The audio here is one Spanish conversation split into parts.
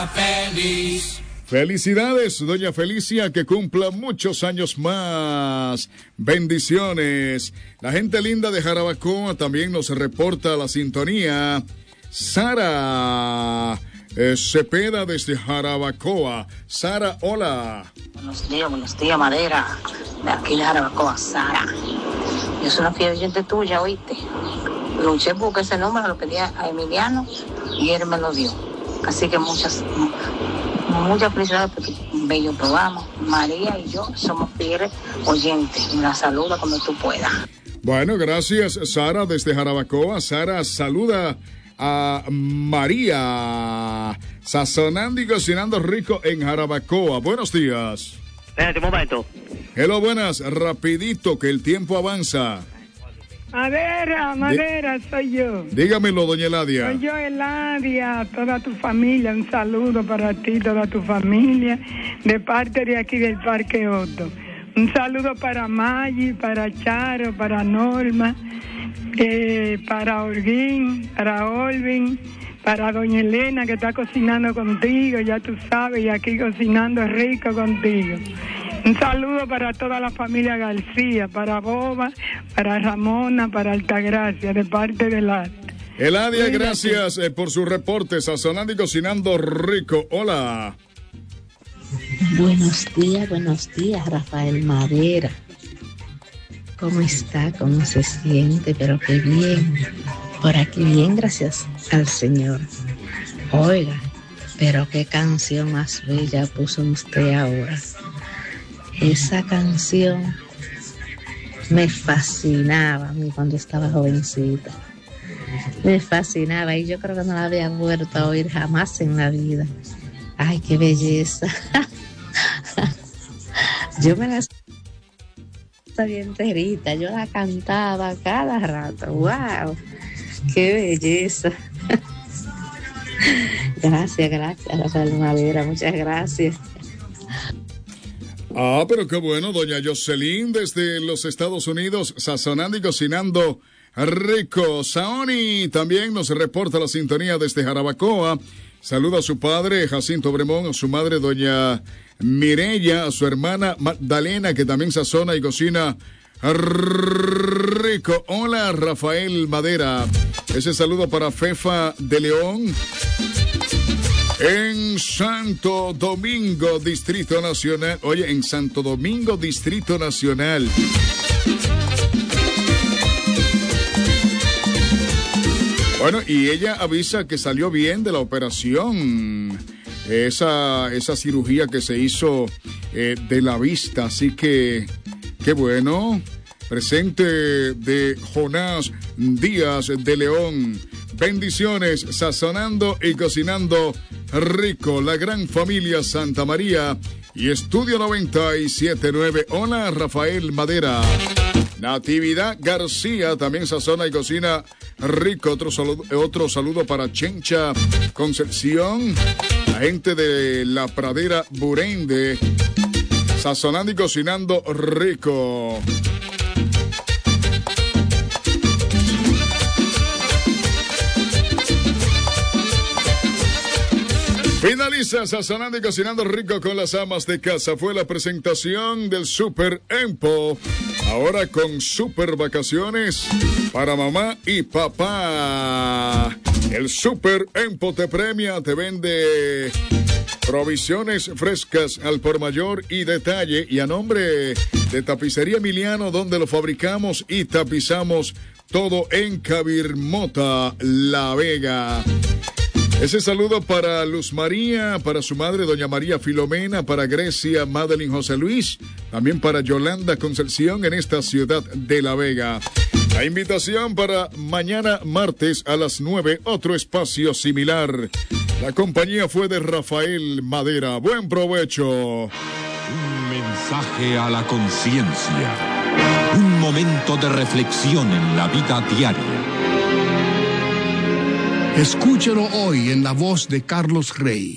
sea feliz. Felicidades, doña Felicia, que cumpla muchos años más. Bendiciones. La gente linda de Jarabacoa también nos reporta la sintonía. Sara Cepeda desde Jarabacoa. Sara, hola. Buenos días, Madera. De aquí de Jarabacoa, Sara. Yo soy una fiel oyente tuya, oíste. Luché porque ese número lo pedía a Emiliano y él me lo dio. Así que muchas felicidades porque un bello programa. María y yo somos fieles oyentes. La saluda cuando tú puedas. Bueno, gracias, Sara, desde Jarabacoa. Sara saluda a María, sazonando y cocinando rico en Jarabacoa. Buenos días. Espérate un momento. Hello, buenas, rapidito, que el tiempo avanza. Madera, soy yo. Dígamelo, doña Eladia. Soy yo, Eladia, toda tu familia, un saludo para ti, toda tu familia, de parte de aquí del Parque Otto. Un saludo para Maggi, para Charo, para Norma, para Olguín, para Olvin, para doña Elena que está cocinando contigo, ya tú sabes, y aquí cocinando rico contigo. Un saludo para toda la familia García, para Boba, para Ramona, para Altagracia, de parte de la... Eladia, gracias por su reporte, sazonando y cocinando rico. Hola. Buenos días, Rafael Madera. ¿Cómo está? ¿Cómo se siente? Pero qué bien. Por aquí bien, gracias al Señor. Oiga, pero qué canción más bella puso usted ahora. Esa canción me fascinaba a mí cuando estaba jovencita. Me fascinaba y yo creo que no la había vuelto a oír jamás en la vida. Ay, qué belleza. Yo me la sabía enterita, yo la cantaba cada rato. ¡Wow! ¡Qué belleza! Gracias, Rafael Madera, muchas gracias. Ah, pero qué bueno, doña Jocelyn desde los Estados Unidos, sazonando y cocinando rico. Saoni también nos reporta la sintonía desde Jarabacoa. Saluda a su padre, Jacinto Bremón, a su madre, doña Mireya, a su hermana Magdalena, que también sazona y cocina rico. Hola, Rafael Madera. Ese saludo para Fefa de León. En Santo Domingo, Distrito Nacional. Oye, en Santo Domingo, Distrito Nacional. Bueno, y ella avisa que salió bien de la operación. Esa cirugía que se hizo de la vista. Así que, qué bueno. Presente de Jonás Díaz de León. Bendiciones, sazonando y cocinando rico. La gran familia Santa María y Estudio 97.9. Hola, Rafael Madera. Natividad García también sazona y cocina rico. Otro saludo para Chencha Concepción. La gente de La Pradera Burende. Sazonando y cocinando rico. Finaliza Sazonando y Cocinando Rico con las amas de casa. Fue la presentación del Super Empo. Ahora con super vacaciones para mamá y papá. El Super Empo te premia, te vende provisiones frescas al por mayor y detalle. Y a nombre de Tapicería Emiliano, donde lo fabricamos y tapizamos todo en Cabirmota, La Vega. Ese saludo para Luz María, para su madre, doña María Filomena, para Grecia, Madeline José Luis, también para Yolanda Concepción en esta ciudad de La Vega. La invitación para mañana martes a las 9, otro espacio similar. La compañía fue de Rafael Madera. Buen provecho. Un mensaje a la conciencia. Un momento de reflexión en la vida diaria. Escúchelo hoy en la voz de Carlos Rey.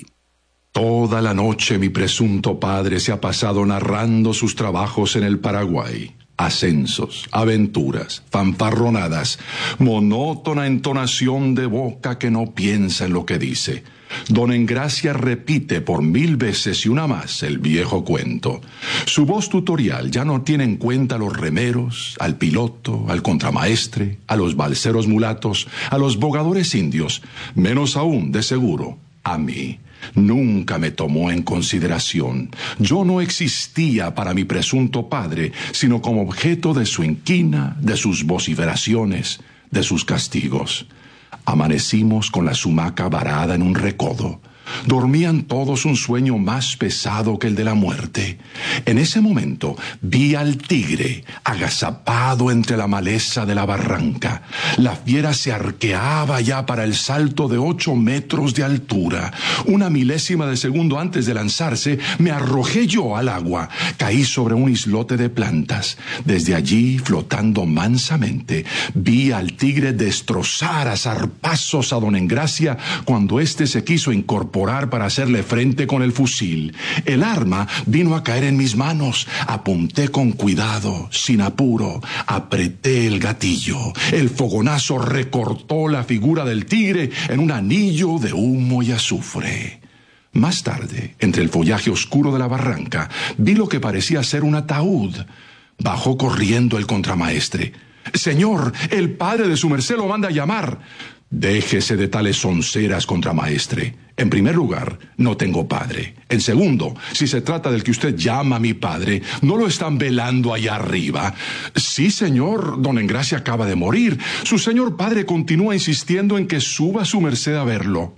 Toda la noche mi presunto padre se ha pasado narrando sus trabajos en el Paraguay. Ascensos, aventuras, fanfarronadas, monótona entonación de boca que no piensa en lo que dice. Don Engracia repite por 1000 veces y una más el viejo cuento. Su voz tutorial ya no tiene en cuenta a los remeros, al piloto, al contramaestre, a los balseros mulatos, a los bogadores indios, menos aún, de seguro, a mí. Nunca me tomó en consideración. Yo no existía para mi presunto padre, sino como objeto de su inquina, de sus vociferaciones, de sus castigos. Amanecimos con la sumaca varada en un recodo. Dormían todos un sueño más pesado que el de la muerte. En ese momento vi al tigre agazapado entre la maleza de la barranca. La fiera se arqueaba ya para el salto de 8 metros de altura. Una milésima de segundo antes de lanzarse, me arrojé yo al agua. Caí sobre un islote de plantas. Desde allí, flotando mansamente, vi al tigre destrozar a zarpazos a don Engracia cuando éste se quiso incorporar para hacerle frente con el fusil. El arma vino a caer en mis manos. Apunté con cuidado, sin apuro. Apreté el gatillo. El fogonazo recortó la figura del tigre en un anillo de humo y azufre. Más tarde, entre el follaje oscuro de la barranca, vi lo que parecía ser un ataúd. Bajó corriendo el contramaestre. «Señor, el padre de su merced lo manda a llamar». «Déjese de tales sonceras, contramaestre. En primer lugar, no tengo padre. En segundo, si se trata del que usted llama mi padre, ¿no lo están velando allá arriba?» «Sí, señor, don Engracia acaba de morir. Su señor padre continúa insistiendo en que suba su merced a verlo».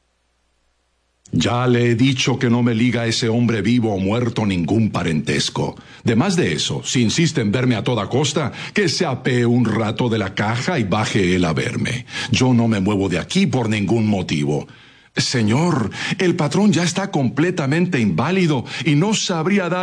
«Ya le he dicho que no me liga a ese hombre vivo o muerto ningún parentesco. Demás de eso, si insiste en verme a toda costa, que se apee un rato de la caja y baje él a verme. Yo no me muevo de aquí por ningún motivo». «Señor, el patrón ya está completamente inválido y no sabría dar